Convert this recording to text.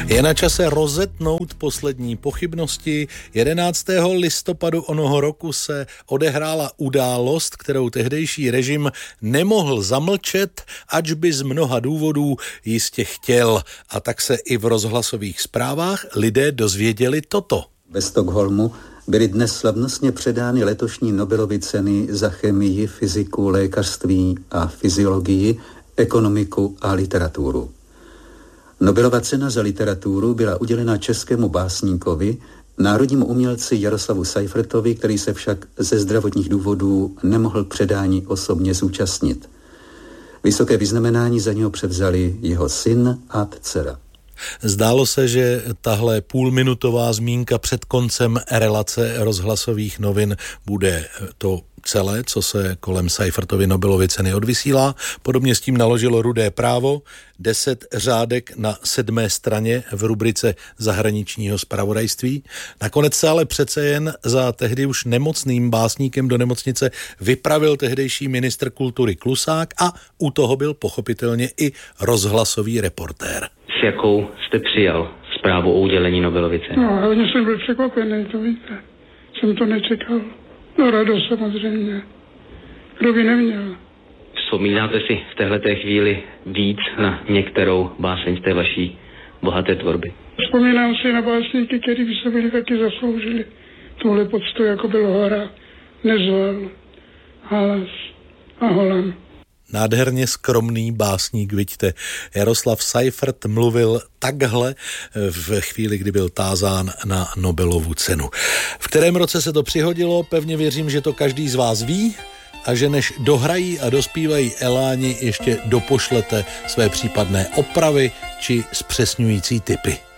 Je na čase rozetnout poslední pochybnosti. 11. listopadu onoho roku se odehrála událost, kterou tehdejší režim nemohl zamlčet, ač by z mnoha důvodů jistě chtěl. A tak se i v rozhlasových zprávách lidé dozvěděli toto. Ve Stockholmu byly dnes slavnostně předány letošní Nobelovy ceny za chemii, fyziku, lékařství a fyziologii, ekonomiku a literaturu. Nobelova cena za literaturu byla udělena českému básníkovi, národnímu umělci Jaroslavu Seifertovi, který se však ze zdravotních důvodů nemohl předání osobně zúčastnit. Vysoké vyznamenání za něho převzali jeho syn a dcera. Zdálo se, že tahle půlminutová zmínka před koncem relace rozhlasových novin bude to celé, co se kolem Seifertovy Nobelovy ceny odvysílá. Podobně s tím naložilo Rudé právo, 10 řádek na 7. straně v rubrice zahraničního zpravodajství. Nakonec se ale přece jen za tehdy už nemocným básníkem do nemocnice vypravil tehdejší ministr kultury Klusák a u toho byl pochopitelně i rozhlasový reportér. S jakou jste přijal zprávu o udělení Nobelovy ceny? No, hodně jsem byl překvapený, to víte. Jsem to nečekal. No, radost samozřejmě. Kdo by neměl? Vzpomínáte si v téhleté chvíli víc na některou báseň z té vaší bohaté tvorby? Vzpomínám si na básníky, kteří by se byli taky zasloužili tuhle poctu, jako byl Hora, Nezval, Halas a Holan. Nádherně skromný básník, vidíte. Jaroslav Seifert mluvil takhle v chvíli, kdy byl tázán na Nobelovu cenu. V kterém roce se to přihodilo, pevně věřím, že to každý z vás ví a že než dohrají a dospívají eláni, ještě dopošlete své případné opravy či zpřesňující tipy.